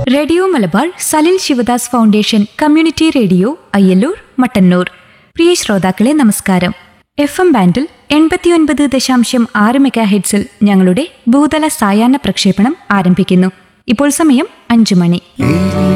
Radio Malabar Salil Sivadas foundation community radio Ayyallur Mattannur. പ്രിയ ശ്രോതാക്കളെ നമസ്കാരം. FM ബാൻഡിൽ 89.6 മെഗാഹെർട്സിൽ ഞങ്ങളുടെ ഭൂതല സായാഹ്ന പ്രക്ഷേപണം ആരംഭിക്കുന്നു. ഇപ്പോൾ സമയം 5 മണി.